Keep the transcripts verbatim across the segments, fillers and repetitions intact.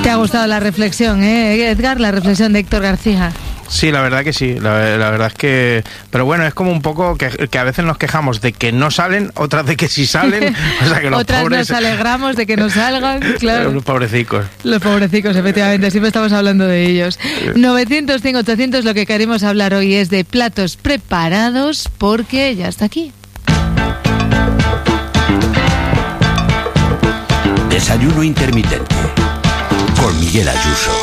Te ha gustado la reflexión, ¿eh, Edgar? La reflexión de Héctor García. Sí, la verdad que sí, la, la verdad es que... Pero bueno, es como un poco que, que a veces nos quejamos de que no salen, otras de que sí salen, o sea que los otras pobres... nos alegramos de que no salgan, claro. Los pobrecicos. Los pobrecicos, efectivamente, siempre estamos hablando de ellos. novecientos, cien, ochocientos, lo que queremos hablar hoy es de platos preparados, porque ya está aquí. Desayuno intermitente con Miguel Ayuso.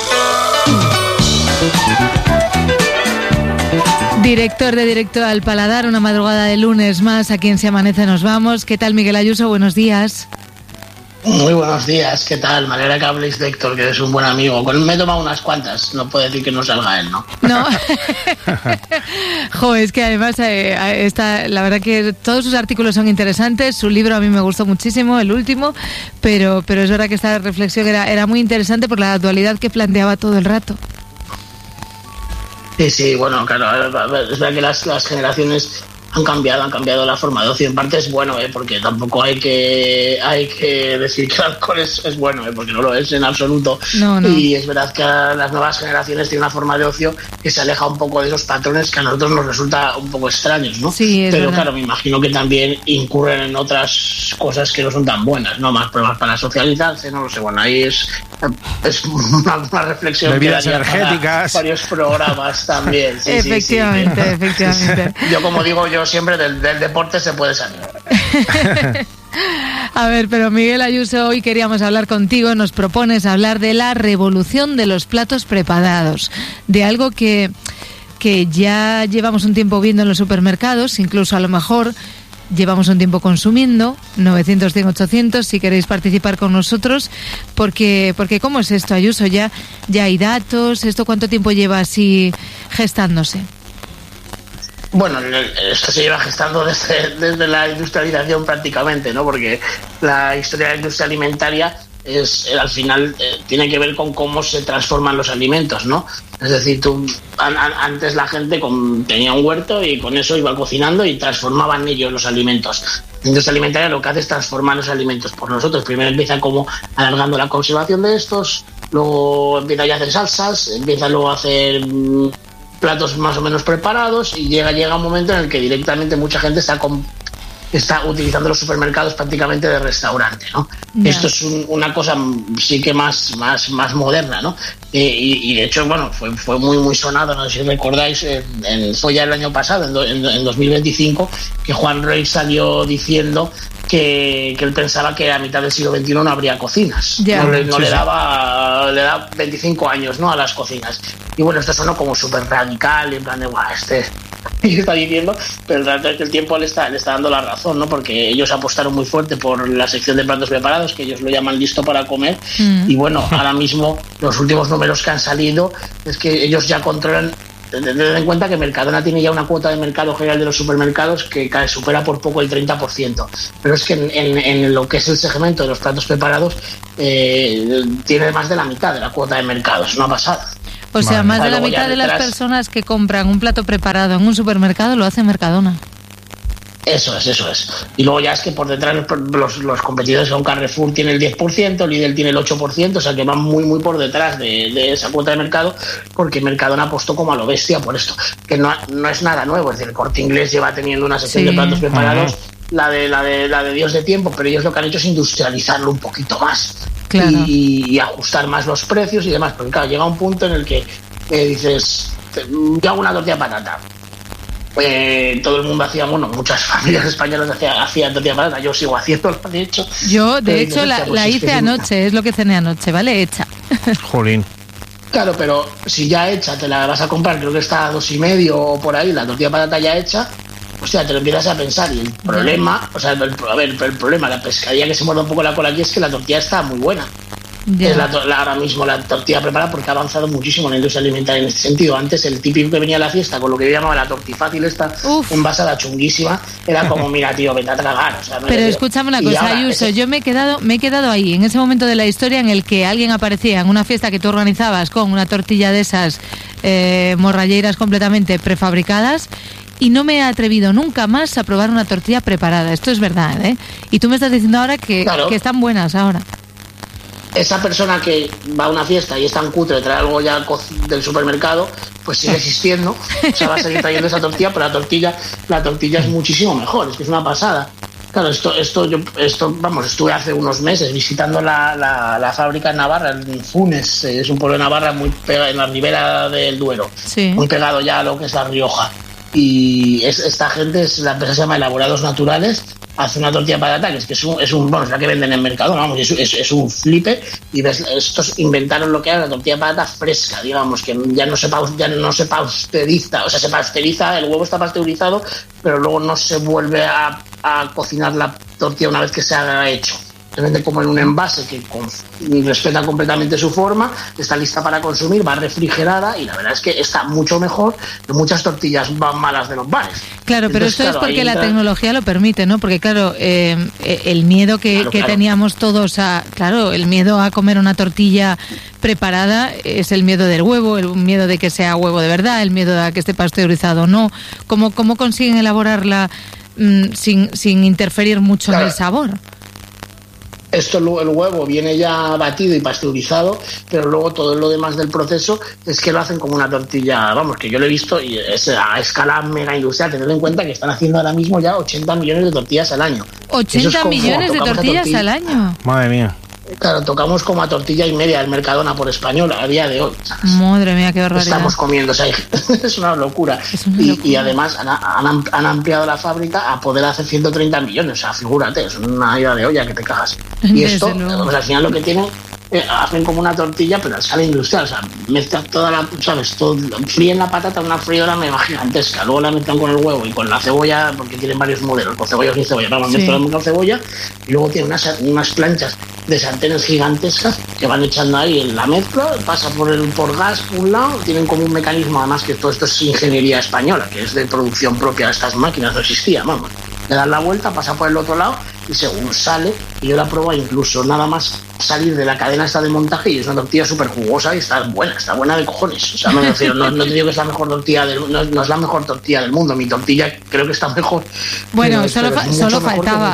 Director de Directo al Paladar, una madrugada de lunes más, aquí en Se Amanece Nos Vamos. ¿Qué tal, Miguel Ayuso? Buenos días. Muy buenos días, ¿qué tal? Me alegra que habléis de Héctor, que es un buen amigo. Con él me he tomado unas cuantas, no puedo decir que no salga él, ¿no? No. Jo, es que además eh, está, la verdad que todos sus artículos son interesantes, su libro a mí me gustó muchísimo, el último, pero, pero es verdad que esta reflexión era, era muy interesante por la dualidad que planteaba todo el rato. Sí, sí, bueno, claro, es verdad que las, las generaciones han cambiado, han cambiado la forma de ocio. En parte es bueno, ¿eh? Porque tampoco hay que hay que decir que el alcohol es, es bueno, ¿eh? Porque no lo es en absoluto. No, no. Y es verdad que las nuevas generaciones tienen una forma de ocio que se aleja un poco de esos patrones que a nosotros nos resulta un poco extraños, ¿no? Sí, es Pero verdad. claro, me imagino que también incurren en otras cosas que no son tan buenas, ¿no? Más pruebas para socializarse, no lo sé. Bueno, ahí es, es una, una reflexión. Bebidas que daría energéticas. para varios programas también. Sí, efectivamente, sí, sí. efectivamente. Yo, como digo, yo siempre del, del deporte se puede salir. A ver, pero Miguel Ayuso, hoy queríamos hablar contigo, nos propones hablar de la revolución de los platos preparados, de algo que, que ya llevamos un tiempo viendo en los supermercados, incluso a lo mejor llevamos un tiempo consumiendo. Novecientos, cien, ochocientos, si queréis participar con nosotros, porque, porque ¿cómo es esto, Ayuso? Ya, ya hay datos, ¿esto cuánto tiempo lleva así gestándose? Bueno, esto se lleva gestando desde, desde la industrialización prácticamente, ¿no? Porque la historia de la industria alimentaria es, al final eh, tiene que ver con cómo se transforman los alimentos, ¿no? Es decir, tú an, an, antes la gente con, tenía un huerto y con eso iba cocinando y transformaban ellos los alimentos. La industria alimentaria lo que hace es transformar los alimentos por nosotros. Primero empieza como alargando la conservación de estos, luego empieza ya a hacer salsas, empieza luego a hacer mmm, platos más o menos preparados y llega llega un momento en el que directamente mucha gente está con, está utilizando los supermercados prácticamente de restaurante, ¿no? Yeah. Esto es un, una cosa sí que más más más moderna, ¿no? Eh, y, y de hecho, bueno, fue fue muy muy sonado, no sé si recordáis, en, en, fue ya el año pasado, en, do, en, en dos mil veinticinco, que Juan Rey salió diciendo que, que él pensaba que a mitad del siglo veintiuno no habría cocinas. Yeah. No, le, no sí, le daba le da veinticinco años, ¿no?, a las cocinas. Y bueno, esto sonó como súper radical, en plan de, guau, este... y está diciendo, pero la verdad es que el tiempo le está, le está dando la razón, ¿no? Porque ellos apostaron muy fuerte por la sección de platos preparados, que ellos lo llaman listo para comer, mm. y bueno, ahora mismo los últimos números que han salido es que ellos ya controlan. Tened en cuenta que Mercadona tiene ya una cuota de mercado general de los supermercados que supera por poco el treinta por ciento, pero es que en, en, en lo que es el segmento de los platos preparados eh, tiene más de la mitad de la cuota de mercado, es una pasada. O sea, más de la mitad de las personas que compran un plato preparado en un supermercado lo hace Mercadona. Eso es, eso es. Y luego ya es que por detrás los, los competidores son Carrefour tiene el diez por ciento, Lidl tiene el ocho por ciento, o sea que van muy muy por detrás de, de esa cuota de mercado, porque Mercadona apostó como a lo bestia por esto, que no, no es nada nuevo, es decir, el Corte Inglés lleva teniendo una sección sí. de platos preparados, uh-huh. la de la de la de Dios de tiempo, pero ellos lo que han hecho es industrializarlo un poquito más. Claro. y, y ajustar más los precios y demás, porque claro, llega un punto en el que eh, dices, yo hago una tortilla de patata. Eh, todo el mundo hacía, bueno, muchas familias españolas hacían, hacían tortilla de patata, yo sigo haciendo, de hecho. Yo, de eh, hecho, la, pues la hice es anoche, es lo que cené anoche, ¿vale? Hecha. Jolín. Claro, pero si ya hecha, te la vas a comprar, creo que está a dos y medio o por ahí, la tortilla de patata ya hecha, o sea, te lo empiezas a pensar y el problema, o sea, el, a ver, el problema, la pescadilla que se muerde un poco la cola aquí es que la tortilla está muy buena. Yeah. Es la, la, ahora mismo la tortilla preparada porque ha avanzado muchísimo en la industria alimentaria en este sentido. Antes el típico que venía a la fiesta con lo que yo llamaba la tortifácil esta Uf. envasada chunguísima era como, mira tío, vete a tragar, o sea, pero escúchame una cosa, Ayuso, ese... yo me he quedado me he quedado ahí en ese momento de la historia en el que alguien aparecía en una fiesta que tú organizabas con una tortilla de esas eh, morralleras completamente prefabricadas y no me he atrevido nunca más a probar una tortilla preparada. Esto es verdad, ¿eh? Y tú me estás diciendo ahora que, claro. que están buenas ahora. esa persona que va a una fiesta y es tan cutre, trae algo ya del supermercado, pues sigue existiendo, o sea, va a seguir trayendo esa tortilla, pero la tortilla, la tortilla es muchísimo mejor, es que es una pasada. Claro, esto, esto, yo, esto, vamos, estuve hace unos meses visitando la, la, la fábrica en Navarra, en Funes, es un pueblo de Navarra muy pegado, en la ribera del Duero, sí. Muy pegado ya a lo que es la Rioja. Y es, esta gente, es, la empresa se llama Elaborados Naturales, hace una tortilla de patata, que es que es un, es un bueno, es la que venden en el mercado, vamos, es, es, es un flipe, y ves, estos inventaron lo que era la tortilla de patata fresca, digamos, que ya no se, ya no se pasteuriza, o sea, se pasteuriza, el huevo está pasteurizado, pero luego no se vuelve a, a cocinar la tortilla una vez que se ha hecho. Se vende como en un envase que con, respeta completamente su forma, está lista para consumir, va refrigerada y la verdad es que está mucho mejor que muchas tortillas malas de los bares. Claro, pero Entonces, esto claro, es porque la entra... tecnología lo permite, ¿no? Porque claro, eh, el miedo que, claro, que claro. teníamos todos a, claro, el miedo a comer una tortilla preparada es el miedo del huevo, el miedo de que sea huevo de verdad, el miedo a que esté pasteurizado o no. ¿Cómo, cómo consiguen elaborarla mmm, sin, sin interferir mucho claro. en el sabor? Esto, el huevo viene ya batido y pasteurizado, pero luego todo lo demás del proceso es que lo hacen como una tortilla, vamos, que yo lo he visto y es a escala mega industrial. Tened en cuenta que están haciendo ahora mismo ya ochenta millones de tortillas al año. ¿ochenta millones de tortillas tortilla, al año? Madre mía. Claro, tocamos como a tortilla y media del Mercadona por español a día de hoy, ¿sabes? Madre mía, qué barbaridad. Estamos comiendo, o sea, es una locura. Es una y, locura. Y además han, han, han ampliado la fábrica a poder hacer ciento treinta millones, o sea, figúrate, es una idea de olla que te cagas. Y esto, pues al final lo que tienen, eh, hacen como una tortilla, pero a escala industrial, o sea, mezclan toda la, ¿sabes? Todo, fríen la patata en una freidora mega gigantesca, luego la mezclan con el huevo y con la cebolla, porque tienen varios modelos, con cebolla o sin cebolla, vamos, sí. mezclan con cebolla, y luego tienen unas, unas planchas de sartenes gigantescas que van echando ahí en la mezcla, pasa por el por gas por un lado, tienen como un mecanismo, además que todo esto es ingeniería española, que es de producción propia de estas máquinas, no existía, vamos. Le dan la vuelta, pasa por el otro lado y según sale, y yo la pruebo incluso nada más salir de la cadena esta de montaje y es una tortilla súper jugosa y está buena, está buena de cojones. O sea, no, me refiero, no, no te digo que es la mejor tortilla del, no, no es la mejor tortilla del mundo, mi tortilla creo que está mejor. Bueno, pero, solo, pero solo faltaba.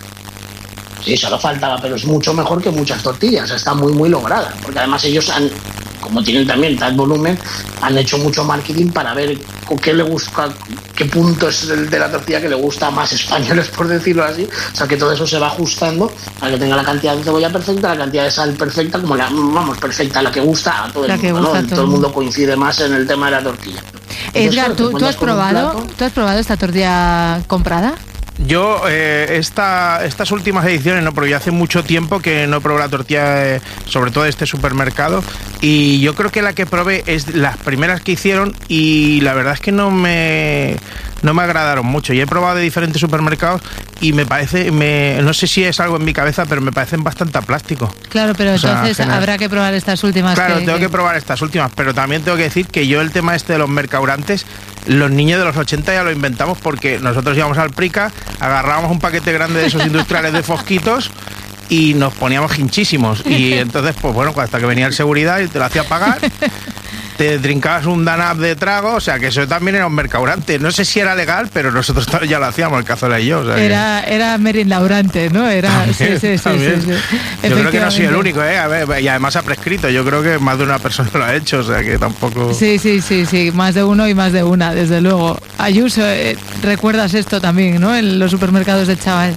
Sí, solo faltaba, pero es mucho mejor que muchas tortillas, está muy, muy lograda, porque además ellos han, como tienen también tal volumen, han hecho mucho marketing para ver con qué le gusta, qué punto es el de la tortilla que le gusta a más españoles, por decirlo así, o sea que todo eso se va ajustando a que tenga la cantidad de cebolla perfecta, la cantidad de sal perfecta, como la, vamos, perfecta, la que gusta a todo el mundo, ¿no? Todo, todo el mundo coincide más en el tema de la tortilla. Edgar, Entonces, ¿tú, ¿tú has probado, ¿tú has probado esta tortilla comprada? Yo, eh, esta, estas últimas ediciones, no, porque ya hace mucho tiempo que no probé la tortilla, eh, sobre todo de este supermercado, y yo creo que la que probé es las primeras que hicieron y la verdad es que no me, no me agradaron mucho. Y he probado de diferentes supermercados y me parece, me, no sé si es algo en mi cabeza, pero me parecen bastante a plástico. Claro, pero o entonces sea, habrá que probar estas últimas. Claro, que, tengo que... que probar estas últimas, pero también tengo que decir que yo el tema este de los mercaurantes, los niños de los ochenta ya lo inventamos porque nosotros íbamos al Prica, agarrábamos un paquete grande de esos industriales de fosquitos y nos poníamos hinchísimos. Y entonces, pues bueno, hasta que venía el seguridad y te lo hacía pagar, te trincabas un danab de trago, o sea que eso también era un mercaurante. No sé si era legal, pero nosotros ya lo hacíamos, el Cazola y yo. O sea era, que... era merindaurante, ¿no? Era, también, sí, sí, también. sí, sí, sí. Yo creo que no soy el único, ¿eh? A ver, y además ha prescrito, yo creo que más de una persona lo ha hecho, o sea que tampoco... Sí, sí, sí, sí, más de uno y más de una, desde luego. Ayuso, eh, recuerdas esto también, ¿no? En los supermercados de chaval.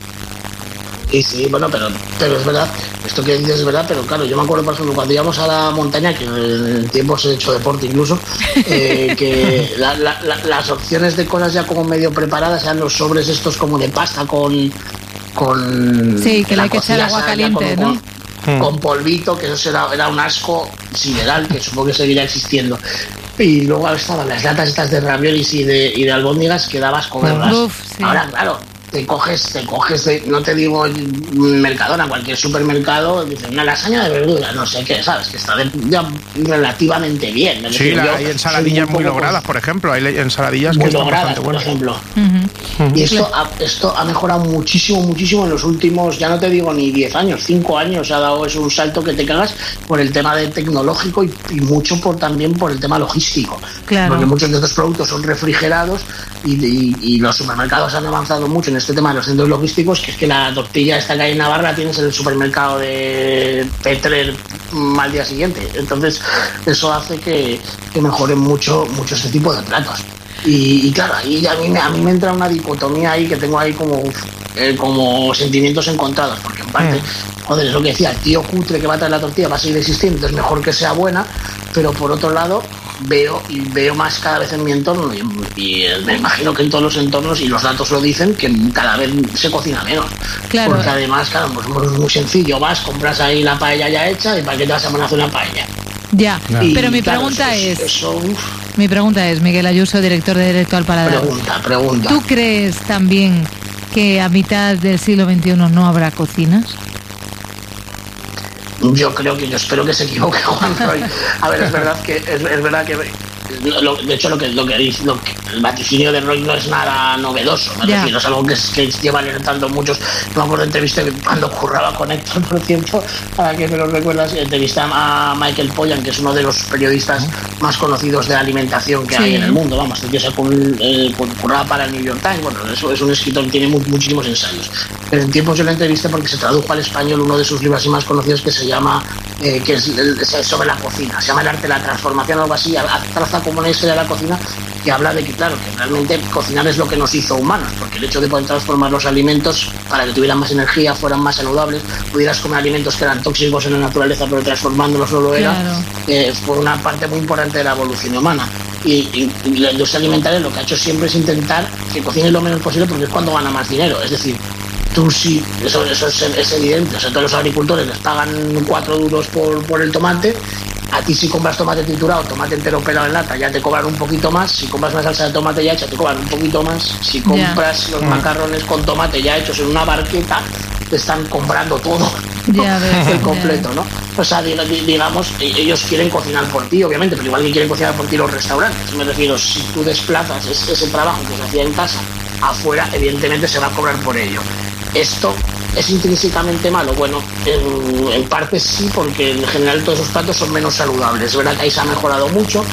Sí, sí, bueno, pero, pero es verdad, esto que dices es verdad, pero claro, yo me acuerdo, por ejemplo, cuando íbamos a la montaña, que en el tiempo se ha hecho deporte incluso, eh, que la, la, la, las opciones de cosas ya como medio preparadas eran los sobres estos como de pasta con... con sí, que le hay que echar agua caliente, con, ¿no? Con, con polvito, que eso era, era un asco sideral, que supongo que seguirá existiendo. Y luego estaban las latas estas de raviolis y de, y de albóndigas que dabas comerlas. Uf, sí. Ahora, claro, te coges, te coges de, no te digo Mercadona, cualquier supermercado, dice una lasaña de verdura, no sé qué, ¿sabes? Que está de, ya relativamente bien. Sí, decir, la, hay ensaladillas muy, muy logradas, por ejemplo, hay ensaladillas muy que logradas, por buenas. ejemplo. Uh-huh. Uh-huh. Y esto ha, esto ha mejorado muchísimo, muchísimo en los últimos, ya no te digo ni diez años, cinco años ha dado eso un salto que te cagas por el tema de tecnológico y, y mucho por también por el tema logístico. Claro. Porque muchos de estos productos son refrigerados y, y, y los supermercados han avanzado mucho en este tema de los centros logísticos, que es que la tortilla esta que hay en Navarra la tienes en el supermercado de Petrer al día siguiente. Entonces eso hace que, que mejoren mucho, mucho este tipo de platos. Y, y claro, ahí a mí, a mí me entra una dicotomía ahí que tengo ahí como, eh, como sentimientos encontrados, porque en parte, mm. joder, es lo que decía, el tío cutre que va a traer la tortilla va a seguir existiendo, es mejor que sea buena, pero por otro lado veo y veo más cada vez en mi entorno y, y me imagino que en todos los entornos, y los datos lo dicen, que cada vez se cocina menos. Claro. Porque además, claro, pues es muy sencillo, vas, compras ahí la paella ya hecha y para qué te vas a poner a hacer una paella. Ya, claro. Y, pero mi claro, pregunta eso, es... Eso, mi pregunta es, Miguel Ayuso, director de Directo al Paladar. Pregunta, pregunta. ¿Tú crees también que a mitad del siglo veintiuno no habrá cocinas? Yo creo que, yo espero que se equivoque Juan Roy. A ver, es verdad que, es, es verdad que lo, de hecho lo que, lo que dice, lo que, el vaticinio de Roy no es nada novedoso, me refiero, es algo que, que llevan alertando muchos. No me acuerdo de entrevista que cuando curraba con Héctor, por cierto, para que me lo recuerdas, entrevisté a Michael Pollan, que es uno de los periodistas más conocidos de alimentación que sí. hay en el mundo, vamos, que se eh, curraba para el New York Times, bueno, eso es un escritor que tiene muy, muchísimos ensayos. Pero en tiempos yo lo entrevisté porque se tradujo al español uno de sus libros más conocidos que se llama, eh, que es, es sobre la cocina, se llama El arte de la transformación o algo así, traza como una historia de la cocina que habla de que, claro, que realmente cocinar es lo que nos hizo humanos, porque el hecho de poder transformar los alimentos para que tuvieran más energía, fueran más saludables, pudieras comer alimentos que eran tóxicos en la naturaleza, pero transformándolos no lo era, claro. eh, fue una parte muy importante de la evolución humana. Y, y, y la industria alimentaria lo que ha hecho siempre es intentar que cocine lo menos posible, porque es cuando gana más dinero. Es decir, tú sí, eso, eso es, es evidente, o sea, todos los agricultores les pagan cuatro duros por, por el tomate. A ti si compras tomate triturado, tomate entero pelado en lata, ya te cobran un poquito más. Si compras una salsa de tomate ya hecha, te cobran un poquito más. Si compras yeah. los macarrones con tomate ya hechos en una barqueta, te están comprando todo, yeah, ves, el completo, yeah. ¿no? O sea, digamos, ellos quieren cocinar por ti, obviamente, pero igual que quieren cocinar por ti los restaurantes. Me refiero, si tú desplazas ese, ese trabajo que se hacía en casa afuera, evidentemente se va a cobrar por ello. Esto ¿es intrínsecamente malo? Bueno, en, en parte sí, porque en general todos esos platos son menos saludables. Es verdad que ahí se ha mejorado mucho.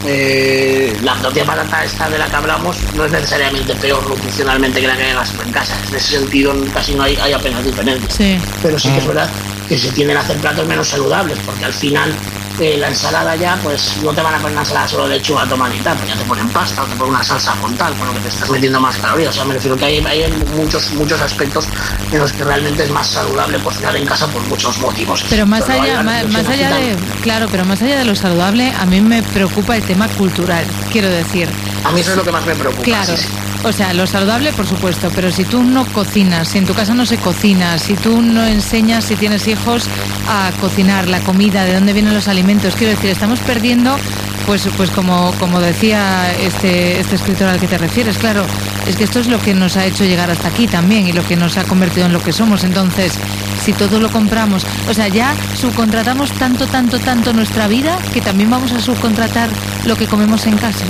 Eh, la tortilla de patata esta de la que hablamos no es necesariamente peor nutricionalmente que la que hagas en casa. En ese sentido casi no hay, hay apenas diferencia. Sí. Pero sí que es verdad que se tienden a hacer platos menos saludables, porque al final eh, la ensalada ya, pues no te van a poner una ensalada solo de lechuga, tomate y tal, pues ya te ponen pasta o te ponen una salsa con tal, con lo que te estás metiendo más calorías. O sea, me refiero que hay, hay muchos, muchos aspectos en los que realmente es más saludable cocinar en casa por muchos motivos. Pero más pero allá, más, más allá de, claro, pero más allá de lo saludable, a mí me preocupa el tema cultural, quiero decir. A mí eso es lo que más me preocupa. Claro. Sí, sí. O sea, lo saludable, por supuesto, pero si tú no cocinas, si en tu casa no se cocina, si tú no enseñas, si tienes hijos, a cocinar la comida, de dónde vienen los alimentos, quiero decir, estamos perdiendo, pues, pues como, como decía este, este escritor al que te refieres, claro, es que esto es lo que nos ha hecho llegar hasta aquí también y lo que nos ha convertido en lo que somos. Entonces, si todo lo compramos, o sea, ya subcontratamos tanto, tanto, tanto nuestra vida que también vamos a subcontratar lo que comemos en casa.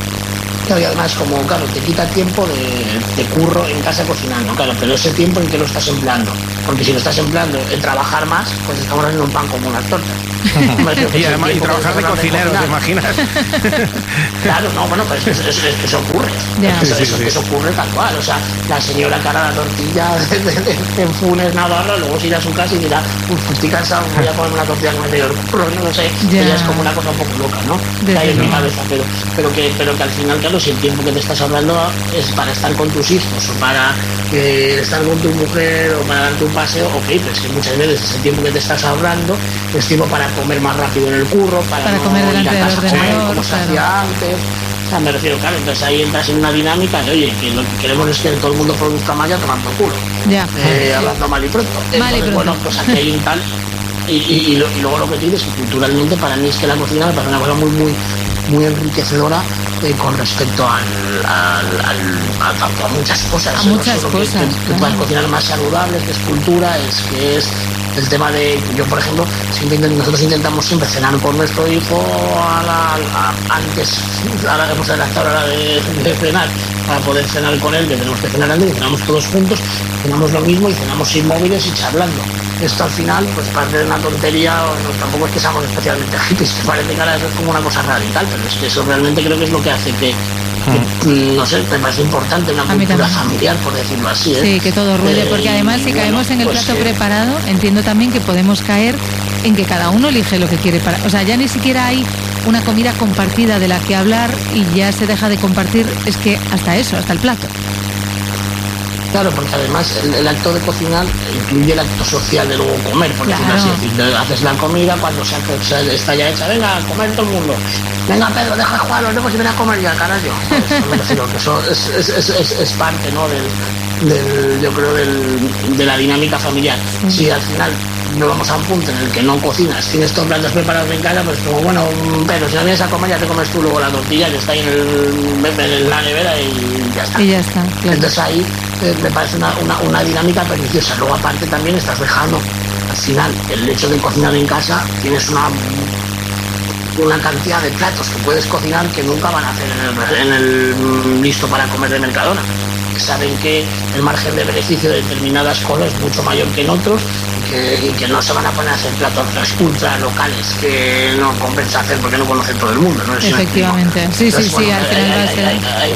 Y además, como, claro, te quita tiempo de, de curro en casa cocinando, claro, pero ese tiempo en que lo estás empleando, porque si lo estás empleando en trabajar más, pues estamos haciendo un pan como unas tortas. Y además, y trabajar de cocinero, ¿te imaginas? Claro, no, bueno, pues eso, eso, eso ocurre, yeah. eso, sí, eso, sí. eso ocurre tal cual, o sea, la señora que hará la tortilla en Funes, Navarra, luego se irá a su casa y dirá, uff, estoy cansado, voy a ponerme una tortilla que me dio el curro, no lo sé, yeah. ella es como una cosa un poco loca, ¿no? Que hay en mi cabeza, pero, pero, que, pero que al final, claro, si el tiempo que te estás hablando es para estar con tus hijos o para eh, estar con tu mujer o para darte un paseo, ok, pero es que muchas veces ese tiempo que te estás ahorrando es tiempo para comer más rápido en el curro, para, para no comer delante del ordenador, como se claro. hacía antes. O sea, me refiero, claro, entonces ahí entras en una dinámica de, oye, que lo que queremos es que todo el mundo produzca más ya tomando culo. Ya. Eh, hablando mal y pronto. Entonces, mal y pronto. Bueno, pues aquí hay un tal. Y, y, y, lo, y luego lo que tienes, que culturalmente para mí es que la cocina me parece una cosa muy, muy, muy enriquecedora eh, con respecto al, al, al, a, a, a muchas cosas. A muchas no cosas. Que, que, que puedas cocinar más saludable, que es cultura, es que es el tema de, yo por ejemplo, siempre, nosotros intentamos siempre cenar con nuestro hijo a la, a, antes, ahora hemos adelantado la hora de, de cenar, para poder cenar con él, que tenemos que cenar antes, y cenamos todos juntos, cenamos lo mismo y cenamos sin móviles y charlando. esto al final, pues parte de una tontería, o no, tampoco es que seamos especialmente hippies, que parece que ahora eso es como una cosa radical, pero es que eso realmente creo que es lo que hace que, que no sé, me parece importante una cultura familiar, por decirlo así, ¿eh? Sí, que todo ruede, porque además si bueno, caemos en el pues plato sí. preparado, entiendo también que podemos caer en que cada uno elige lo que quiere para, o sea, ya ni siquiera hay una comida compartida de la que hablar y ya se deja de compartir, es que hasta eso, hasta el plato. Claro, porque además el, el acto de cocinar incluye el acto social de luego comer, por claro. decirlo así. Es decir, haces la comida cuando se, hace, se está ya hecha, venga, a comer todo el mundo. Venga, Pedro, deja de jugar los lejos y ven a comer ya, carajo. Pues, eso es, es, es, es, es parte, ¿no? Del, del, yo creo, del, de la dinámica familiar. Sí. Si al final no vamos a un punto en el que no cocinas, tienes todos platos preparados en casa, pues como bueno, pero si no vienes a comer ya te comes tú luego la tortilla que está ahí en, el, en la nevera y ya está. Y ya está. Claro. Entonces ahí eh, me parece una, una, una dinámica perniciosa. Luego aparte también estás dejando, al final, el hecho de cocinar en casa, tienes una una cantidad de platos que puedes cocinar que nunca van a hacer en el, en el listo para comer de Mercadona. Saben que el margen de beneficio de determinadas cosas es mucho mayor que en otros y que, y que no se van a poner a hacer platos ultra locales que no compensa hacer porque no conocen todo el mundo, ¿no? Efectivamente, sí, Entonces, sí, bueno, sí, al final va a ser...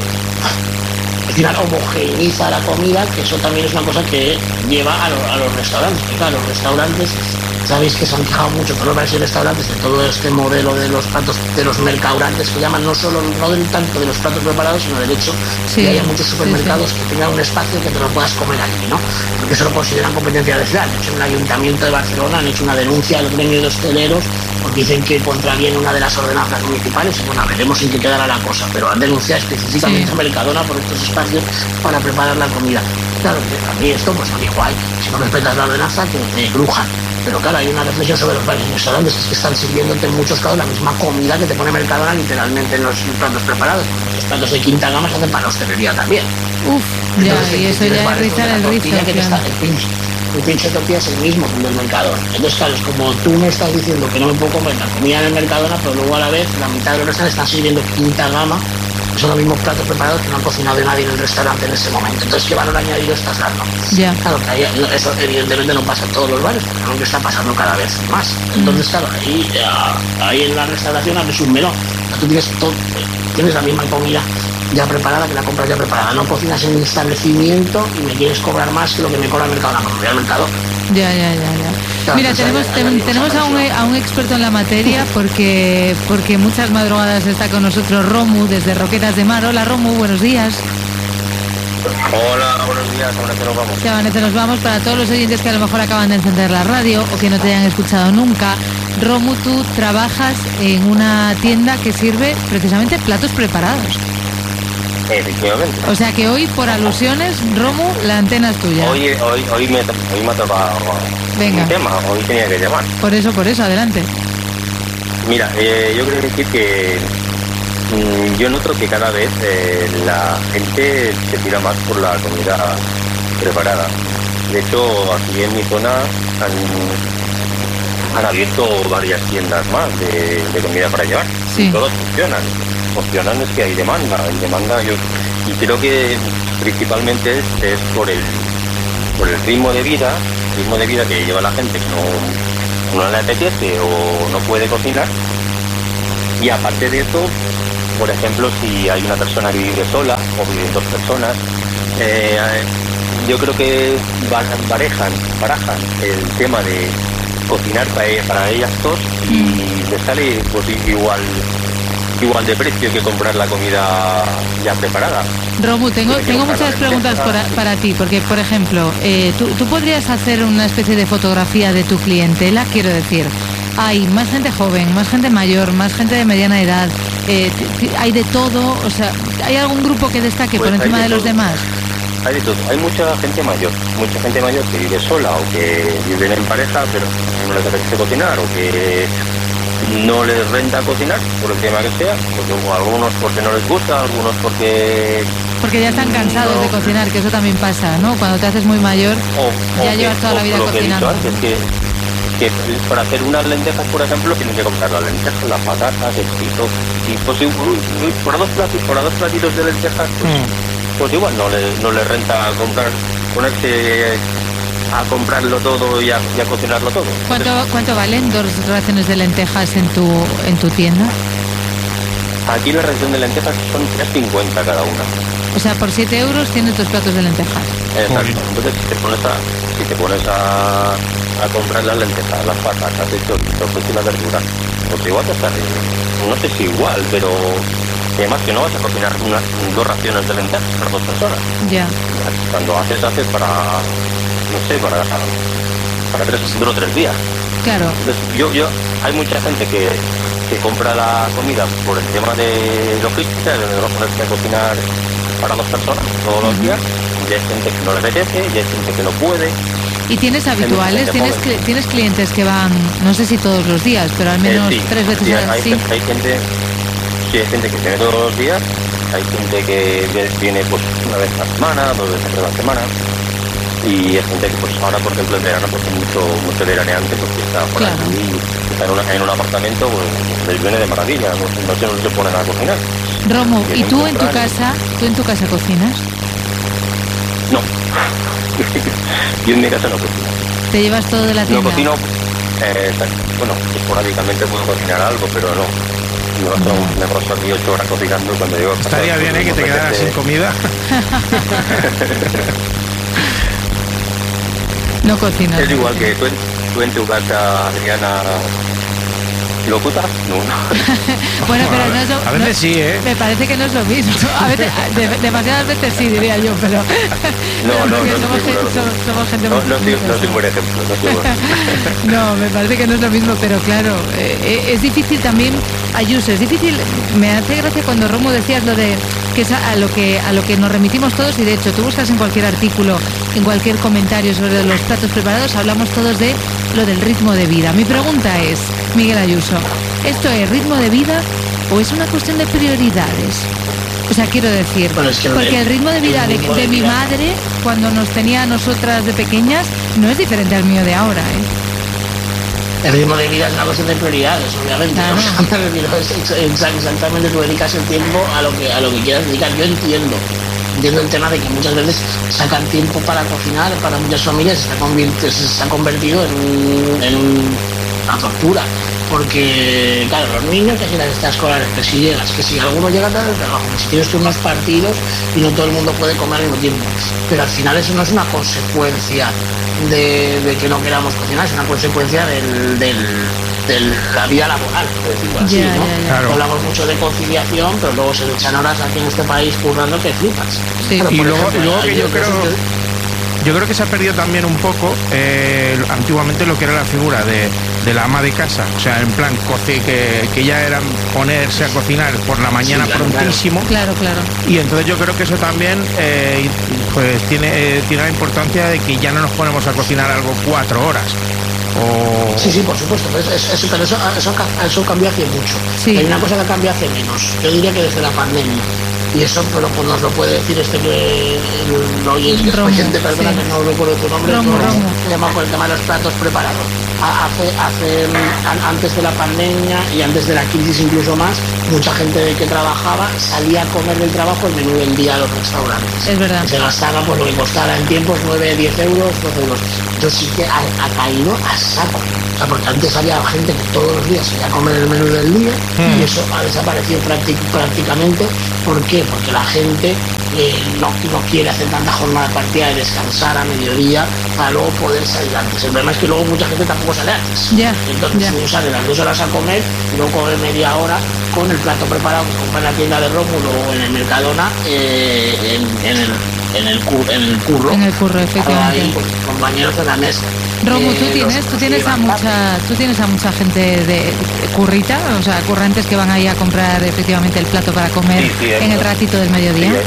Al final homogeneiza la comida, que eso también es una cosa que lleva a, lo, a los restaurantes. Claro, los restaurantes, sabéis que se han quejado mucho por los varios restaurantes de todo este modelo de los platos, de los mercaurantes que llaman, no solo, no del tanto de los platos preparados, sino del hecho sí, que haya muchos supermercados sí, sí. que tengan un espacio que te lo puedas comer aquí, ¿no? Porque eso lo consideran competencia de ciudad. De hecho, en el Ayuntamiento de Barcelona han hecho una denuncia al gremio de hosteleros porque dicen que contraviene una de las ordenanzas municipales y bueno, veremos en qué quedará la cosa, pero han denunciado específicamente sí. a Mercadona por estos espacios para preparar la comida. Claro, a mí esto, pues igual, si no respetas la ordenanza, que te brujan. Pero claro, hay una reflexión sobre los varios restaurantes, es que están sirviéndote en muchos casos la misma comida que te pone Mercadona literalmente en los platos preparados. Los platos de quinta gama se hacen para la hostelería también. Uf, entonces, ya, y eso ya es rizar el rizo. El pinche de tortilla es el mismo que el del Mercadona. Entonces, claro, es como tú me estás diciendo que no me puedo comer la comida en el Mercadona, pero luego a la vez la mitad de los restaurantes están sirviendo quinta gama, que son los mismos platos preparados que no han cocinado nadie en el restaurante en ese momento. Entonces, ¿qué valor añadido estás dando? Ya. Claro, que ahí, eso evidentemente no pasa en todos los bares, pero es lo que está pasando cada vez más. Entonces, claro, ahí, ahí en la restauración abres un melón. Tú tienes, todo, tienes la misma comida ya preparada, que la compras ya preparada. No cocinas en el establecimiento y me quieres cobrar más que lo que me cobra el mercado, no, voy al mercado. Ya, ya, ya, ya. Claro, tenemos, hay, hay, hay tenemos a un, a un experto en la materia porque, porque muchas madrugadas está con nosotros Romu desde Roquetas de Mar. Hola Romu, buenos días. Hola, buenos días, Amanece nos vamos. Sí, Amanece nos vamos. Para todos los oyentes que a lo mejor acaban de encender la radio o que no te hayan escuchado nunca, Romu, tú trabajas en una tienda que sirve precisamente platos preparados. Efectivamente. O sea que hoy, por alusiones, Romu, la antena es tuya. Hoy, hoy, hoy, me, hoy me ha tocado Venga. un tema, hoy tenía que llamar. Por eso, por eso, adelante. Mira, eh, yo quiero decir que mmm, yo noto que cada vez eh, la gente se tira más por la comida preparada. De hecho, aquí en mi zona han, han abierto varias tiendas más de, de comida para llevar. Sí. Y todas funcionan. Funcionan es que hay demanda, hay demanda yo y creo que principalmente es, es por el por el ritmo de vida, el ritmo de vida que lleva la gente que no, no le apetece o no puede cocinar. Y aparte de eso, por ejemplo, si hay una persona que vive sola o viven dos personas, eh, yo creo que barajan, barajan el tema de cocinar para, para ellas dos y les sale pues igual igual de precio que comprar la comida ya preparada. Romu, tengo, tengo muchas preguntas para, para ti, porque, por ejemplo, eh, ¿tú, tú podrías hacer una especie de fotografía de tu clientela, quiero decir, hay más gente joven, más gente mayor, más gente de mediana edad, eh, t- t- hay de todo, o sea, ¿hay algún grupo que destaque pues por encima de, de los demás? Hay de todo, hay mucha gente mayor, mucha gente mayor que vive sola o que viven en pareja, pero no les apetece cocinar o que no les renta cocinar, por el tema que sea, porque algunos porque no les gusta, algunos porque... Porque ya están cansados no, de cocinar, que eso también pasa, ¿no? Cuando te haces muy mayor, o, ya o llevas que, toda la vida lo cocinando. Que he dicho antes, que, que para hacer unas lentejas, por ejemplo, tienen que comprar las lentejas, las patatas, el frito, y pues por dos platitos, por dos platitos de lentejas, pues, mm. pues igual no le, no le renta comprar, ponerse a comprarlo todo y a, y a cocinarlo todo. ¿Cuánto, ¿Cuánto valen dos raciones de lentejas en tu en tu tienda? Aquí la ración de lentejas son tres cincuenta cada una. O sea, por siete euros tienes tus platos de lentejas. Exacto. Entonces, si te pones a, si te pones a, a comprar las lentejas, las patatas, el chorizo, pues y la verdura, pues igual te sale, no sé si igual, pero además que no vas a cocinar unas dos raciones de lentejas para dos personas. Ya. Cuando haces, haces para, no sé, para, para tres, dos o tres días. Claro. Entonces, yo, yo, hay mucha gente que, que compra la comida por el tema de logística, de no ponerse a cocinar para dos personas todos los días, y hay gente que no le apetece, y hay gente que no puede. ¿Y tienes habituales? ¿Tienes, cl- ¿Tienes clientes que van, no sé si todos los días, pero al menos eh, sí, tres veces sí, al hay, sí? hay gente, sí, hay gente que viene todos los días, hay gente que viene pues una vez a la semana, dos veces a la semana, y hay gente que pues ahora, por ejemplo, en verano, pues mucho, mucho veraneante, porque está por Claro. aquí, está en, una, en un apartamento, pues les viene de maravilla, no, no, se, no se ponen a cocinar. Romo, ¿y Vienen tú en tu comprar y- casa, tú en tu casa cocinas? No. Yo en mi casa no cocino. ¿Te llevas todo de la No tienda? cocino, eh, bueno, esporádicamente puedo cocinar algo, pero no. No son, me paso aquí ocho horas cocinando cuando llego a casa. Estaría bien, ¿eh? Que te quedaras sin comida. No cocinas. Es igual que tú en, tú en tu casa, Adriana, ¿locutas? No, no. Bueno, pero no es lo, A veces no- sí, ¿eh? Me parece que no es lo mismo. A veces, de- demasiadas veces sí, diría yo, pero... No, pero no, porque no, somos, no, gente, no, no. somos, somos gente No, muy- no, muy soy, no soy un buen ejemplo, no soy buen ejemplo. No, me parece que no es lo mismo, pero claro, eh, es difícil también, Ayuso, es difícil, me hace gracia cuando Romo decías lo de que es a, a lo que a lo que nos remitimos todos, y de hecho tú buscas en cualquier artículo, en cualquier comentario sobre los platos preparados, hablamos todos de lo del ritmo de vida. Mi pregunta es, Miguel Ayuso, ¿esto es ritmo de vida o es una cuestión de prioridades? O sea, quiero decir, Bueno, es que el- porque el ritmo de vida el de, ritmo de de mi vida- madre, cuando nos tenía a nosotras de pequeñas, no es diferente al mío de ahora, ¿eh? El ritmo de vida es una cuestión de prioridades, obviamente. Claro. O sea, me refiero, es ex- ex- exactamente, tú dedicas el tiempo a lo que a lo que quieras dedicar. Yo entiendo, entiendo el tema de que muchas veces sacan tiempo para cocinar, para muchas familias se, está convirt- se ha convertido en, un- en un- una tortura. Porque, claro, los niños, que si las estas escolares, que si llegas, que si alguno llega tarde del trabajo, que si tienes tú unos partidos y no todo el mundo puede comer al mismo tiempo. Pero al final eso no es una consecuencia de, de que no queramos cocinar, es una consecuencia del, del, de la vida laboral, por decirlo así, Ya, ¿no? ya, ya. Claro. Hablamos mucho de conciliación, pero luego se le echan horas aquí en este país currando que flipas. Sí. Claro, Y por luego- ejemplo, y luego que hay yo otros creo- que- Yo creo que se ha perdido también un poco eh, antiguamente lo que era la figura de, de la ama de casa, o sea, en plan coce, que, que ya era ponerse a cocinar por la mañana Sí, claro, prontísimo. Claro, claro. Y entonces yo creo que eso también eh, pues tiene, eh, tiene la importancia de que ya no nos ponemos a cocinar algo cuatro horas. O... Sí, sí, por supuesto, pero eso, eso, pero eso, eso, ca- eso cambió hace mucho. Sí. Hay una cosa que cambió hace menos, yo diría que desde la pandemia. Y eso pero, pues, nos lo puede decir este que el oyente, Romo, oyente, perdona sí. que no recuerdo tu nombre, Romo, no, Romo. se llama por el tema de los platos preparados. A- Hace, hace, an- antes de la pandemia y antes de la crisis incluso más, mucha gente que trabajaba salía a comer del trabajo el menú del día a los restaurantes. Es verdad. Se gastaba pues lo que costara en tiempos, nueve, diez euros, doce euros. Entonces sí que ha, ha caído a saco. O sea, porque antes había gente que todos los días salía a comer el menú del día Mm. y eso ha desaparecido práctic- prácticamente. ¿Por qué? Porque la gente eh, no, no quiere hacer tanta jornada partida de descansar a mediodía para luego poder salir antes. El problema es que luego mucha gente tampoco sale antes. Ya, Entonces ya. uno sale las dos horas a comer y luego comer media hora con el plato preparado que compra en la tienda de Rómulo o en el Mercadona eh, en, en el, en, el cu- en el curro. En el curro, efectivamente. Ahí, pues, compañeros de la mesa. Romo, tú Eh, tienes, los- tú los tienes a llevan mucha, tú tienes a mucha gente de currita, o sea, currantes que van ahí a comprar efectivamente el plato para comer Sí, sí, hay en el mucho. ratito del Sí, mediodía. hay,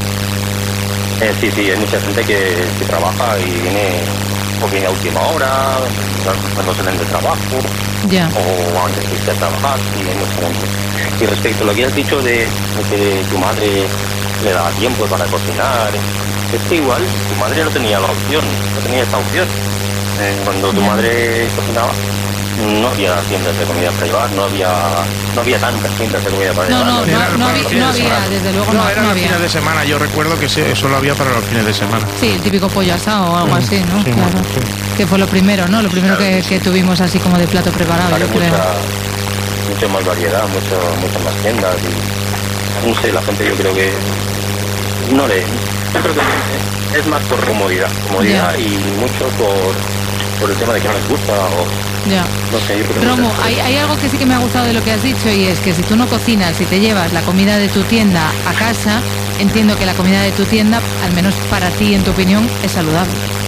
eh, sí, sí, hay mucha gente que, que trabaja y viene o viene a última hora, cuando salen de trabajo, Ya. o antes de irse a trabajar, y hay mucha gente. Y respecto a lo que has dicho de, de que tu madre le daba tiempo para cocinar, es que igual tu madre no tenía la opción, no tenía esta opción. Eh, cuando tu Ya. madre cocinaba, no había tiendas de comida para llevar, no había no había tantas tiendas de comida para No, llevar. no, no, Era no, para había, los fines no de había, semana. desde luego No, no, eran no los había. fines de semana. Yo recuerdo que se- solo había para los fines de semana. Sí, el típico pollo asado o algo así, ¿no? Sí, Claro. bueno, sí. Que fue lo primero, ¿no? Lo primero Claro que, que que tuvimos así como de plato preparado, Ahora yo hay creo. mucha, mucha más variedad, mucho, muchas más tiendas y no sé, la gente yo creo que no le, yo creo que es más por comodidad, comodidad Ya. y mucho por, por el tema de que no les gusta o Ya. no sé, yo creo que Romo, muchas hay, cosas. hay algo que sí que me ha gustado de lo que has dicho y es que si tú no cocinas y te llevas la comida de tu tienda a casa, entiendo que la comida de tu tienda, al menos para ti, en tu opinión, es saludable.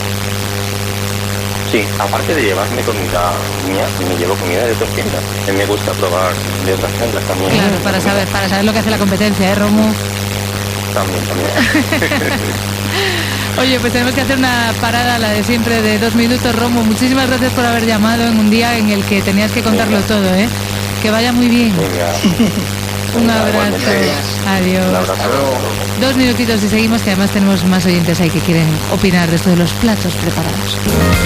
Sí, aparte de llevarme comida mía, me llevo comida de otras tiendas. A mí me gusta probar de otras tiendas también. Claro, para saber, para saber lo que hace la competencia, ¿eh, Romo? También, también. Oye, pues tenemos que hacer una parada, la de siempre, de dos minutos. Romo, muchísimas gracias por haber llamado en un día en el que tenías que contarlo Venga. todo, ¿eh? Que vaya muy bien. Venga. Un Venga, abrazo. igualmente. Adiós. Un abrazo. Dos minutitos y seguimos, que además tenemos más oyentes ahí que quieren opinar de esto de los platos preparados.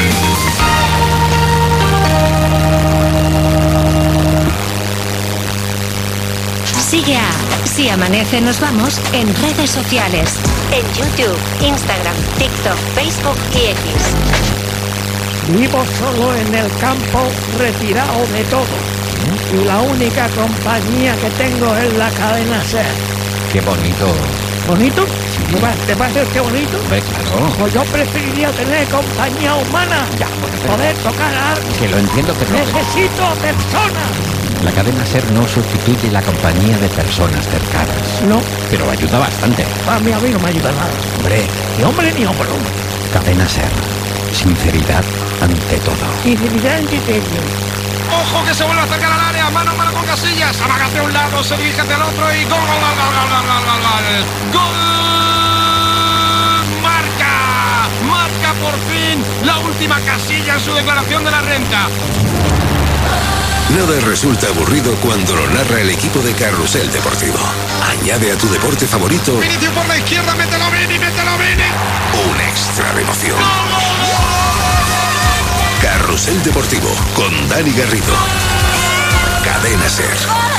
Sigue a Si Amanece Nos Vamos en redes sociales. En YouTube, Instagram, TikTok, Facebook y X. Vivo solo en el campo, retirado de todo. Y la única compañía que tengo es la cadena SER. Qué bonito. ¿Bonito? ¿Te pa- ¿Te parece que bonito? Hombre, claro. Pues yo preferiría tener compañía humana. Poder tocar arte. Que lo entiendo, pero no. Necesito a personas. La cadena SER no sustituye la compañía de personas cercanas. No, Pero ayuda bastante. a mí, a mí no me ayuda nada. Hombre, Ni hombre ni hombre. cadena SER. Sinceridad ante todo. Y dividendo y teño. Ojo que se vuelve a acercar al área, mano a mano con Casillas, amaga hacia un lado, se dirige hacia el otro y gol, gol, gol, gol, gol, gol, gol, gol, gol. Marca, marca por fin la última Casilla en su declaración de la renta. Nada resulta aburrido cuando lo narra el equipo de Carrusel Deportivo. Añade a tu deporte favorito Vinicius por la izquierda, mételo Vini, mételo Vini. un extra de emoción. Carrusel Deportivo con Dani Garrido. Cadena SER.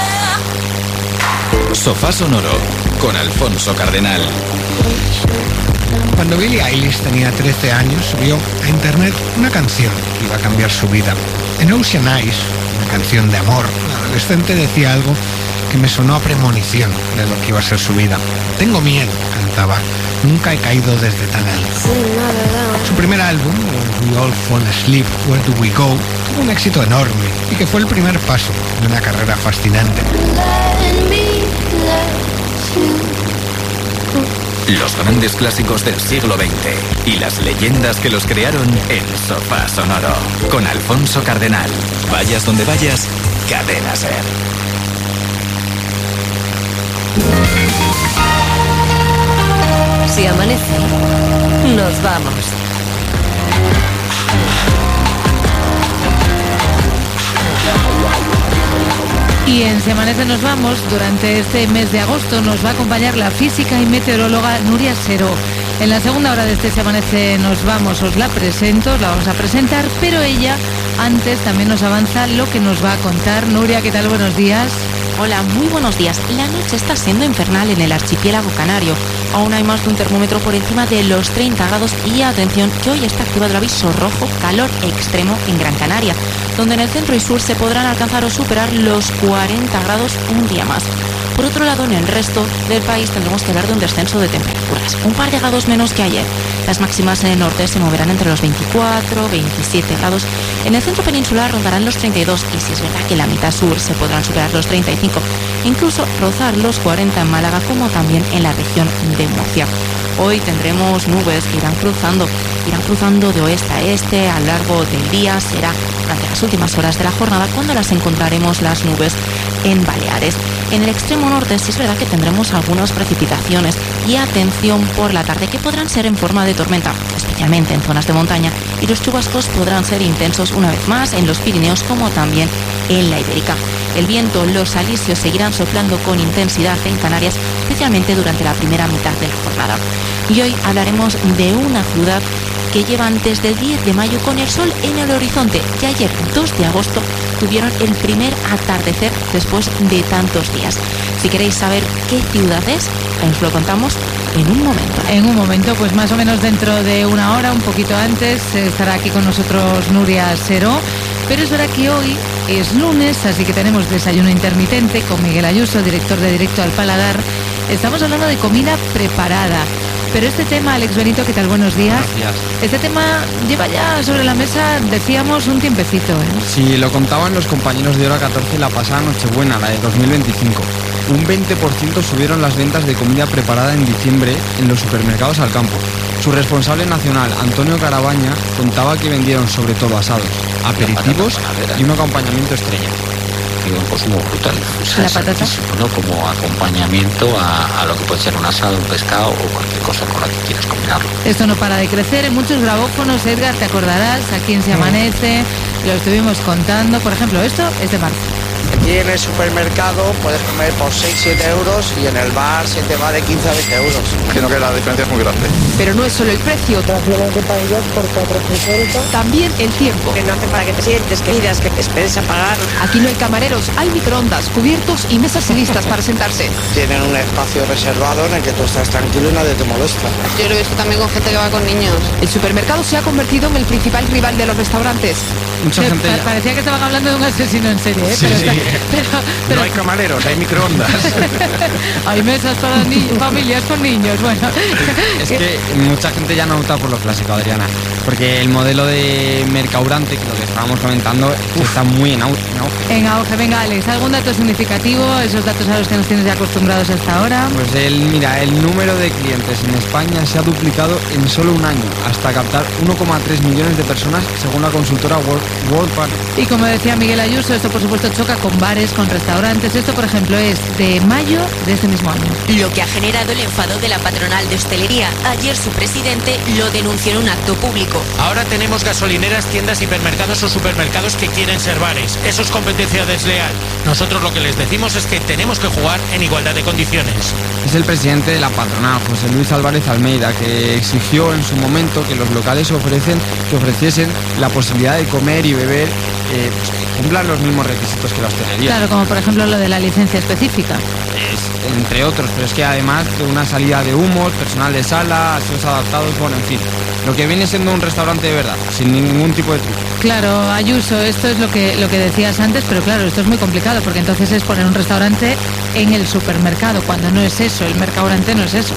Sofá Sonoro con Alfonso Cardenal. Cuando Billie Eilish tenía trece años, subió a internet una canción que iba a cambiar su vida. En Ocean Eyes, una canción de amor, la adolescente decía algo que me sonó a premonición de lo que iba a ser su vida. Tengo miedo, cantaba. Nunca he caído desde tan alto. Su primer álbum, We All Fall Asleep, Where Do We Go, tuvo un éxito enorme y que fue el primer paso de una carrera fascinante. Los grandes clásicos del siglo veinte y las leyendas que los crearon en Sofá Sonoro con Alfonso Cardenal. Vayas donde vayas, Cadena SER. Si amanece, nos vamos. Y en Si Amanece Nos Vamos, durante este mes de agosto, nos va a acompañar la física y meteoróloga Nuria Seró. En la segunda hora de este Si Amanece Nos Vamos os la presento, os la vamos a presentar, pero ella antes también nos avanza lo que nos va a contar. Nuria, ¿qué tal? Buenos días. Hola, muy buenos días. La noche está siendo infernal en el archipiélago canario. Aún hay más de un termómetro por encima de los treinta grados y atención que hoy está activado el aviso rojo calor extremo en Gran Canaria, donde en el centro y sur se podrán alcanzar o superar los cuarenta grados un día más. Por otro lado, en el resto del país tendremos que hablar de un descenso de temperaturas, un par de grados menos que ayer. Las máximas en el norte se moverán entre los veinticuatro, veintisiete grados. En el centro peninsular rondarán los treinta y dos y si es verdad que en la mitad sur se podrán superar los treinta y cinco, incluso rozar los cuarenta en Málaga, como también en la región de Murcia. Hoy tendremos nubes que irán cruzando, irán cruzando de oeste a este a lo largo del día. Será durante las últimas horas de la jornada cuando las encontraremos las nubes en Baleares. En el extremo norte sí es verdad que tendremos algunas precipitaciones y atención por la tarde que podrán ser en forma de tormenta, especialmente en zonas de montaña, y los chubascos podrán ser intensos una vez más en los Pirineos como también en la Ibérica. El viento, los alisios seguirán soplando con intensidad en Canarias, especialmente durante la primera mitad de la jornada. Y hoy hablaremos de una ciudad que llevan desde el diez de mayo con el sol en el horizonte y ayer, dos de agosto, tuvieron el primer atardecer después de tantos días. Si queréis saber qué ciudad es, os lo contamos en un momento. En un momento, pues más o menos dentro de una hora, un poquito antes, estará aquí con nosotros Nuria Seró. Pero es verdad que hoy es lunes, así que tenemos desayuno intermitente con Miguel Ayuso, director de Directo al Paladar. Estamos hablando de comida preparada. Pero este tema, Alex Benito, ¿qué tal? Buenos días. Buenos días. Este tema lleva ya sobre la mesa, decíamos, un tiempecito, ¿eh? Sí, lo contaban los compañeros de Hora catorce la pasada Nochebuena, la de dos mil veinticinco. Un veinte por ciento subieron las ventas de comida preparada en diciembre en los supermercados al campo. Su responsable nacional, Antonio Carabaña, contaba que vendieron sobre todo asados, aperitivos y un acompañamiento estrella. Un consumo brutal, o sea, ¿La patata? ¿no? Como acompañamiento a, a lo que puede ser un asado, un pescado o cualquier cosa con la que quieras combinarlo. Esto no para de crecer en muchos grabófonos, Edgar, te acordarás, Aquí en Se Amanece, lo estuvimos contando. Por ejemplo, esto es de marzo. Aquí en el supermercado puedes comer por seis a siete euros y en el bar se te va de quince a veinte euros. Creo que la diferencia es muy grande. Pero no es solo el precio. Raciones de paellas por cuatro euros. También el tiempo. Que no hace para que te sientes, que pidas, que te esperes a pagar. Aquí no hay camareros, hay microondas, cubiertos y mesas listas para sentarse. Tienen un espacio reservado en el que tú estás tranquilo y nadie te molesta. Yo lo he visto también con gente que va con niños. El supermercado se ha convertido en el principal rival de los restaurantes. Mucha gente pa- ya... Parecía que estaban hablando de un asesino en serie, ¿eh? Sí, pero, sí. está- pero, pero No hay camareros, hay microondas. hay mesas para ni- familias con niños. Bueno, Es que mucha gente ya no opta por lo clásico, Adriana, porque el modelo de mercaurante, que lo que estábamos comentando, está muy en auge, en auge. en auge. Venga, Alex, ¿algún dato significativo? Esos datos a los que nos tienes ya acostumbrados hasta ahora. Pues el, mira, el número de clientes en España se ha duplicado en solo un año, hasta captar uno coma tres millones de personas, según la consultora World, World Partner. Y como decía Miguel Ayuso, esto por supuesto choca con bares, con restaurantes. Esto, por ejemplo, es de mayo de este mismo año. Lo que ha generado el enfado de la patronal de hostelería. Ayer su presidente lo denunció en un acto público. Ahora tenemos gasolineras, tiendas, hipermercados o supermercados que quieren ser bares. Eso es competencia desleal. Nosotros lo que les decimos es que tenemos que jugar en igualdad de condiciones. Es el presidente de la patronal, José Luis Álvarez Almeida, que exigió en su momento que los locales ofrecen, que ofreciesen la posibilidad de comer y beber, eh, pues, que cumplan los mismos requisitos que la hostelería. Claro, como por ejemplo lo de la licencia específica. Es, entre otros, pero es que además de una salida de humos, personal de sala, aseos adaptados, bueno, en fin, lo que viene siendo un restaurante de verdad, sin ningún tipo de truco. Claro, Ayuso, esto es lo que lo que decías antes, pero claro, esto es muy complicado porque entonces es poner un restaurante en el supermercado, cuando no es eso, el mercaurante no es eso.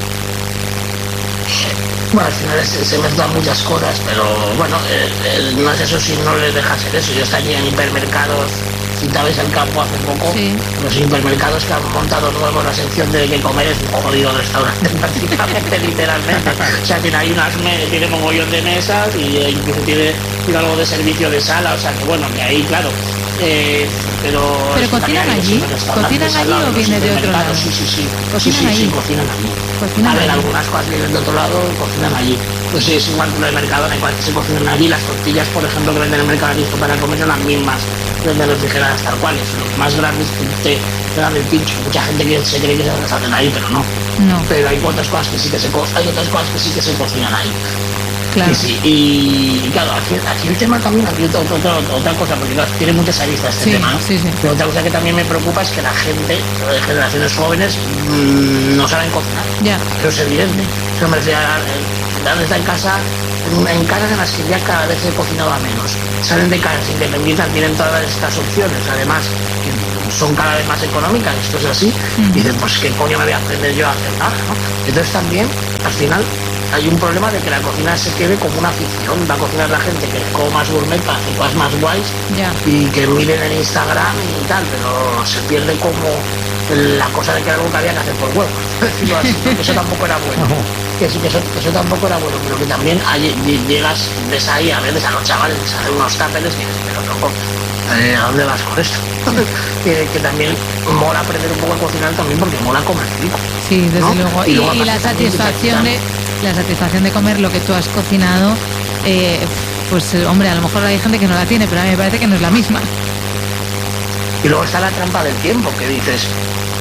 Bueno, al final se, se mezclan muchas cosas, pero bueno, eh, eh, no es eso si no les deja ser eso. Yo estoy allí en hipermercados, si te ves el campo hace poco, sí. Los hipermercados que han montado nuevos la sección de que comer es un jodido restaurante prácticamente, literalmente. O sea, tiene ahí unas me- tiene mogollón de mesas y eh, incluso tiene, tiene algo de servicio de sala, o sea que bueno, que ahí claro. Eh, pero ¿Pero es que cocinan también hay allí? muchos restaurantes ¿Cocinan al allí lado o de los viene de otro hipermercados. lado? Sí, sí, sí. ¿Cocinan sí, sí, allí? sí, cocinan allí. Cocinan a ver, allí. algunas cosas vienen de otro lado, cocinan allí. Pues sí, es igual que lo del mercado, en cual se cocinan allí. Las tortillas, por ejemplo, que venden en el mercado listo para comer son las mismas que venden los refrigeradas tal cuales. Los más grandes que te, te dan el pincho. Mucha gente que se cree que se las hacen ahí, pero no. No. Pero hay otras cosas que sí que se co- hay otras cosas que sí que se cocinan ahí. Claro. Y, sí, y, y claro, aquí, aquí el tema también, aquí otra, otra, otra cosa, porque claro, tiene muchas aristas este Sí, tema, ¿no? sí, sí. Pero otra cosa que también me preocupa es que la gente, de generaciones jóvenes, mmm, no saben cocinar. Ya. Pero es evidente. Yo me refiero a eh, está en casa, en, en casas en las que ya cada vez se cocinaba menos. Salen de casas independientes, tienen todas estas opciones, además son cada vez más económicas, esto es así. Y dicen, pues qué coño me voy a aprender yo a hacer nada, ¿no? Entonces también, al final, hay un problema de que la cocina se quede como una afición. Va a cocinar la gente que como más gourmet para hacer cosas más guays Ya. y que miren en Instagram y tal, pero se pierde como la cosa de que algo que había que hacer por huevo. Decirlo así, ¿no? Que eso tampoco era bueno. Que eso, que, eso, que eso tampoco era bueno, pero que también hay, llegas, ves ahí a veces a los chavales, les salen unos táperes y dices, pero loco, eh, ¿a dónde vas con esto? que, que también mola aprender un poco a cocinar también porque mola comer rico. Sí, desde ¿no? luego. Y Y, luego y la aparte también satisfacción de la satisfacción de comer lo que tú has cocinado, eh, pues eh, hombre, a lo mejor hay gente que no la tiene, pero a mí me parece que no es la misma. Y luego está la trampa del tiempo, que dices,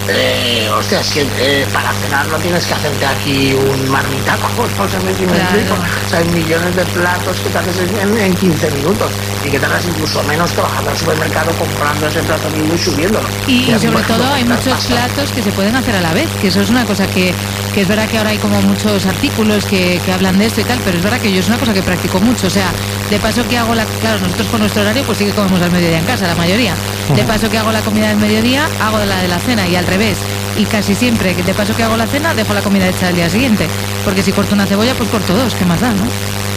Eh, hostia, es que eh, para cenar no tienes que hacerte aquí un marmitaco, no sé si me explico. O sea, hay millones de platos que te haces en, en quince minutos y que tardas incluso menos que bajando al supermercado comprando ese plato mismo y subiéndolo. Y, y, y sobre todo hay muchos pasa. platos que se pueden hacer a la vez, que eso es una cosa que, que es verdad que ahora hay como muchos artículos que, que hablan de esto y tal, pero es verdad que yo es una cosa que practico mucho. O sea, de paso que hago la... Claro, nosotros con nuestro horario pues sí que comemos al mediodía en casa, la mayoría. De paso que hago la comida del mediodía, hago la de la cena y al revés. Y casi siempre, que de paso que hago la cena, dejo la comida hecha al día siguiente. Porque si corto una cebolla, pues corto dos, ¿qué más da, no?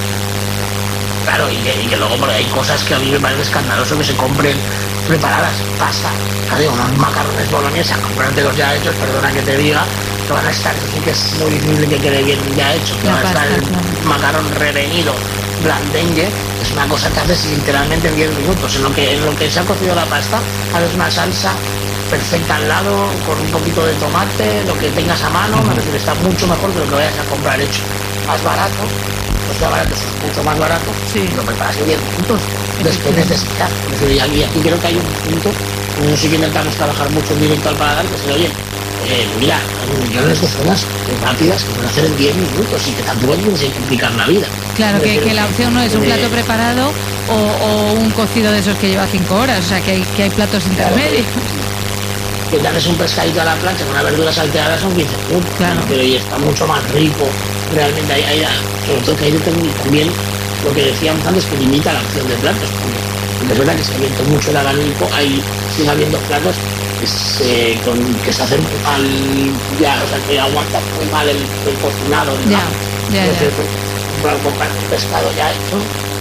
Claro, y que, y que luego porque hay cosas que a mí me parece escandaloso que se compren preparadas. Pasta, digo, unos macarrones boloñesa, comprártelos ya hechos, perdona que te diga, que van a estar, eso sí que es muy difícil que quede bien ya hecho, que La va a pasta, estar el claro. macarrón revenido, blandengue, es una cosa que haces literalmente en diez minutos. En lo que, en lo que se ha cocido la pasta, haces una salsa perfecta al lado, con un poquito de tomate, lo que tengas a mano, me refiero, está mucho mejor que lo que vayas a comprar hecho. Más barato, pues sea barato, es mucho más barato, sí. Lo preparas en diez minutos, después necesitas. Y aquí, aquí creo que hay un punto, no sé que intentamos trabajar mucho en directo al paladar, que se le oye, eh, mira, hay millones de zonas rápidas que pueden hacer en diez minutos y que tampoco tienes que complicar la vida. Claro, que, que la opción no es un eh, plato preparado o, o un cocido de esos que lleva cinco horas, o sea que hay, que hay platos intermedios. Que te haces un pescadito a la plancha con una verdura salteada son quince minutos, claro. Pero y está mucho más rico, realmente hay, hay, sobre todo que hay también lo que decíamos antes, que limita la opción de platos, porque es verdad que se ha abierto mucho el abanico, hay, sigue habiendo platos que se, con, que se hacen muy mal, ya, o sea, que aguantan muy mal el, el cocinado, ya, ya, ya. Para comprar un pescado ya hecho,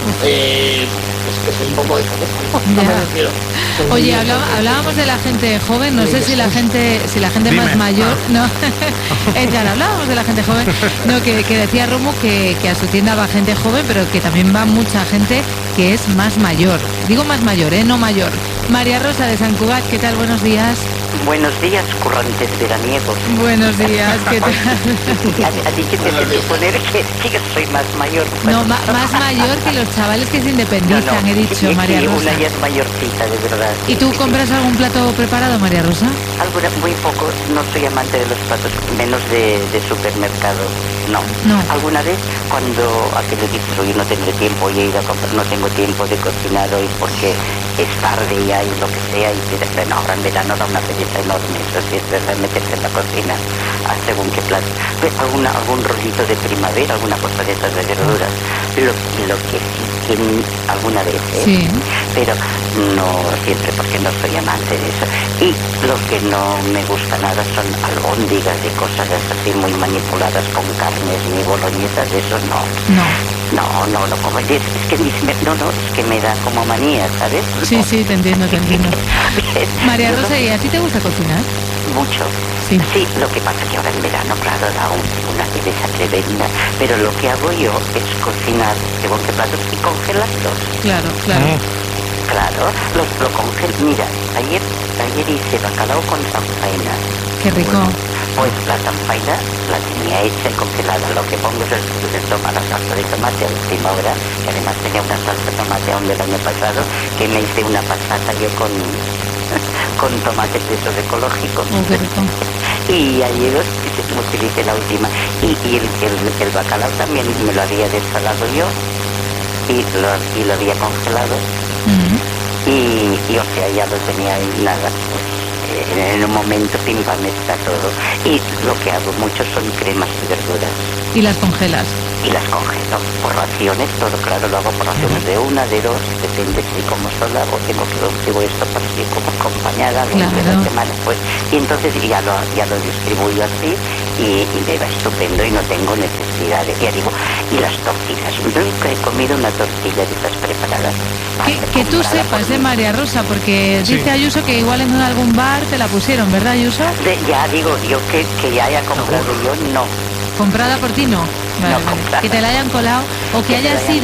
eh, pues que es un poco de no me refiero. Oye, hablaba, hablábamos de la gente joven, no sé si la gente si la gente Dime. más mayor, no, Edgar, hablábamos de la gente joven, no, que, que decía Romo que, que a su tienda va gente joven, pero que también va mucha gente que es más mayor. Digo más mayor, ¿eh? No mayor. María Rosa de San Cugat, ¿qué tal? Buenos días. Buenos días, currantes veraniegos. Buenos días, ¿qué tal? A, a ti que te hace suponer que, que soy más mayor. No, ma, más mayor que los chavales que se independizan, no, no, he dicho, sí, María sí, Rosa. Una ya es mayorcita, de verdad. ¿Y tú compras algún plato preparado, María Rosa? Alguna, muy poco. No soy amante de los platos, menos de, de supermercado. No. no. Alguna vez, cuando aquello dices, hoy no tendré tiempo y he ido a comprar, no tengo tiempo de cocinar hoy porque es tarde ya y lo que sea, y dices, bueno, ahora en verano da una pereza enorme, eso sí, es verdad, meterse en la cocina a según qué plato. Pues alguna, algún rollito de primavera, alguna cosa de esas de verduras, lo, lo que sí que alguna vez, ¿eh? Sí. Pero no siempre, porque no soy amante de eso. Y lo que no me gusta nada son albóndigas y cosas así muy manipuladas con carnes ni boloñesas, eso no. No. No, no, no, como es, es que no, no, es que me da como manía, ¿sabes? Sí, sí, te entiendo, te entiendo. María Rosa, ¿y a ti te gusta cocinar? Mucho. Sí. Sí, lo que pasa que ahora en verano, claro, da un, una pereza tremenda, pero lo que hago yo es cocinar según qué platos y congelarlos. Claro, claro. Mm. Claro, lo, lo congelo. Mira, ayer, ayer hice bacalao con chanfaina. Qué rico. Pues la chanfaina la tenía hecha y congelada. Lo que pongo es el, el toma, la salsa de tomate a última hora, que además tenía una salsa de tomate aún del año pasado, que me hice una pasata yo con, con tomates de esos ecológicos. Oh, qué rico. Y ayer utilicé la última. Y, y el, el, el bacalao también me lo había desalado yo y lo, y lo había congelado. Uh-huh. Y, y o sea, ya lo tenía ahí, nada, pues, en un momento pim pam está todo. Y lo que hago mucho son cremas y verduras. ¿Y las congelas? Y las congelo por raciones, todo claro, lo hago por raciones de una, de dos, depende si como sola o tengo que digo esto para que como acompañada claro. de la semana, pues. Y entonces ya lo, ya lo distribuyo así y, y me va estupendo y no tengo necesidad de, ya digo, y las tortillas, nunca he comido una tortilla de estas preparadas. Que, que tú sepas, de María Rosa, porque sí. Dice Ayuso que igual en algún bar te la pusieron, ¿verdad, Ayuso? De, ya digo, yo que, que ya haya comprado yo, no. ¿Comprada por ti no? Vale, no vale. Que te la hayan colado o que haya sido